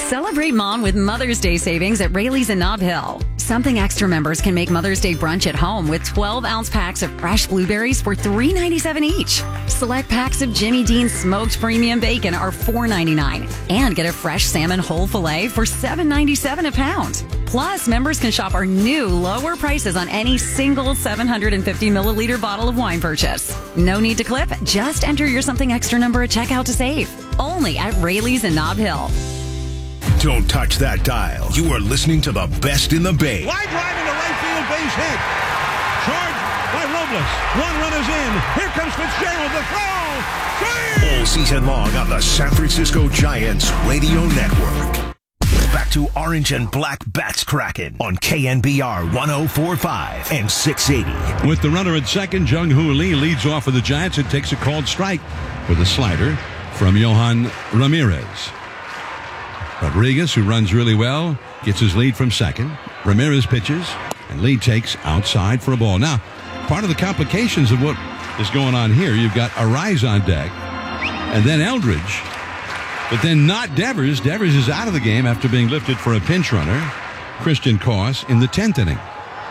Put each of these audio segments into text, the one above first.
Celebrate Mom with Mother's Day savings at Rayleigh's in Nob Hill. Something Extra members can make Mother's Day brunch at home with 12-ounce packs of fresh blueberries for $3.97 each. Select packs of Jimmy Dean's smoked premium bacon are $4.99. And get a fresh salmon whole filet for $7.97 a pound. Plus, members can shop our new lower prices on any single 750 milliliter bottle of wine purchase. No need to clip. Just enter your Something Extra number at checkout to save. Only at Rayleigh's in Nob Hill. Don't touch that dial. You are listening to the best in the Bay. Line drive into right field, base hit. Charged by Robles. One run is in. Here comes Fitzgerald. The throw. Swing! All season long on the San Francisco Giants Radio Network. Back to Orange and Black Bats Kraken on KNBR 104.5 and 680. With the runner at second, Jung-Hoo Lee leads off for the Giants and takes a called strike with a slider from Yohan Ramirez. Rodriguez, who runs really well, gets his lead from second. Ramirez pitches, and Lee takes outside for a ball. Now, part of the complications of what is going on here, you've got Arraez on deck, and then Eldridge, but then not Devers. Devers is out of the game after being lifted for a pinch runner. Christian Koss in the 10th inning.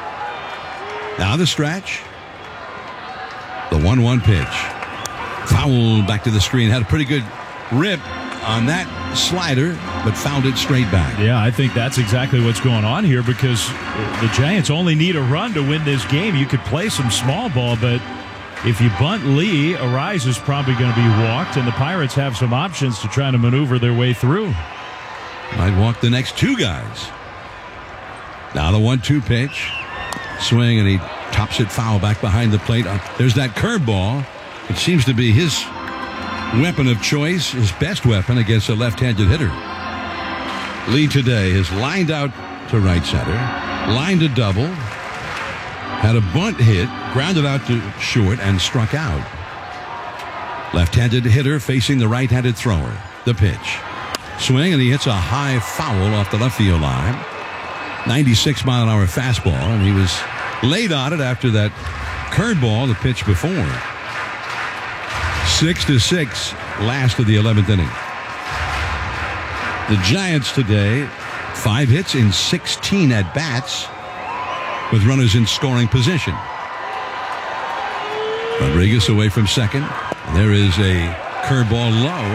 Now the stretch. The 1-1 pitch. Foul back to the screen. Had a pretty good rip on that slider, but fouled it straight back. Yeah, I think that's exactly what's going on here because the Giants only need a run to win this game. You could play some small ball, but if you bunt Lee, Arraez is probably going to be walked, and the Pirates have some options to try to maneuver their way through. Might walk the next two guys. Now the 1-2 pitch. Swing, and he tops it foul back behind the plate. There's that curveball. It seems to be his weapon of choice, his best weapon against a left-handed hitter. Lee today has lined out to right center, lined a double, had a bunt hit, grounded out to short, and struck out. Left-handed hitter facing the right-handed thrower. The pitch. Swing, and he hits a high foul off the left field line. 96-mile-an-hour fastball, and he was laid on it after that curveball, the pitch before. 6-6, last of the 11th inning. The Giants today, 5 hits in 16 at-bats with runners in scoring position. Rodriguez away from second. There is a curveball low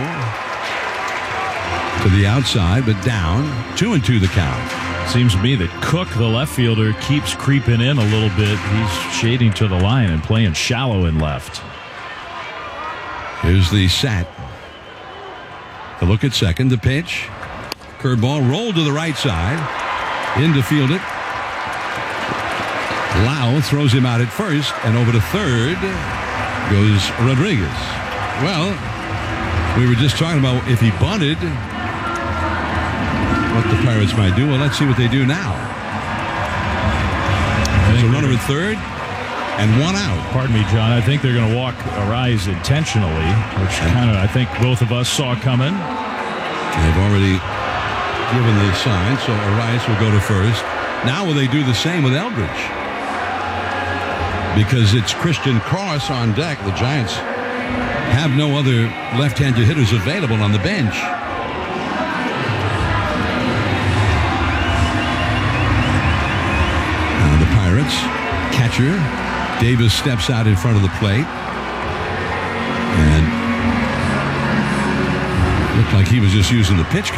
to the outside, but down. 2-2 the count. Seems to me that Cook, the left fielder, keeps creeping in a little bit. He's shading to the line and playing shallow in left. Here's the set. The look at second. The pitch. Curveball rolled to the right side. In to field it. Lau throws him out at first, and over to third goes Rodriguez. Well, we were just talking about if he bunted, what the Pirates might do. Well, let's see what they do now. There's a runner at third and one out. Pardon me, John. I think they're going to walk Arraez intentionally, which kind of I think both of us saw coming. They've already given the sign, so Arraez will go to first. Now will they do the same with Eldridge? Because it's Christian Koss on deck. The Giants have no other left-handed hitters available on the bench. Now the Pirates catcher Davis steps out in front of the plate, and looked like he was just using the pitch